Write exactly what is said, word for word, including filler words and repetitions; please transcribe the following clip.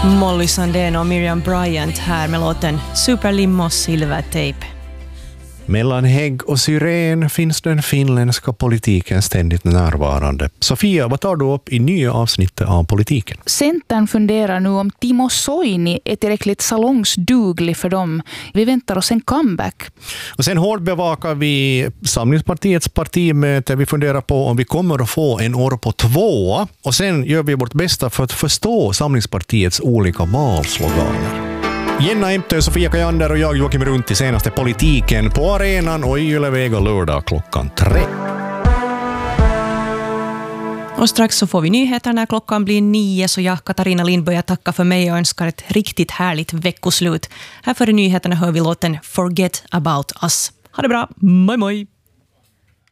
Molly Sandén och Miriam Bryant här med låten Superlimo Silvertape. Mellan hägg och syren finns den finländska politiken ständigt närvarande. Sofia, vad tar du upp i nya avsnittet av politiken? Centern funderar nu om Timo Soini är tillräckligt salongsduglig för dem. Vi väntar oss en comeback. Och sen hårt bevakar vi Samlingspartiets partimöte. Vi funderar på om vi kommer att få en år på två. Och sen gör vi vårt bästa för att förstå Samlingspartiets olika valsloganer. Jenna Emtö, Sofia Kajander och jag Joakim Runt i senaste politiken på arenan och i Ylevega lördag klockan tre. Och strax så får vi nyheter när klockan blir nio, så jag, Katarina Lindberg, tackar för mig och önskar ett riktigt härligt veckoslut. Här före nyheterna hör vi låten Forget About Us. Ha det bra, moi moi!